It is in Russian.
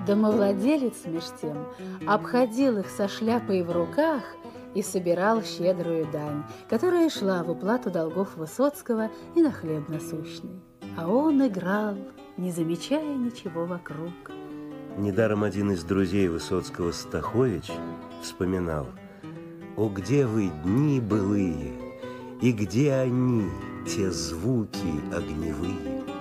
Домовладелец, меж тем, обходил их со шляпой в руках и собирал щедрую дань, которая шла в уплату долгов Высоцкого и на хлеб насущный. А он играл, не замечая ничего вокруг. Недаром один из друзей Высоцкого, Стахович, вспоминал: «О, где вы, дни былые, и где они, те звуки огневые?»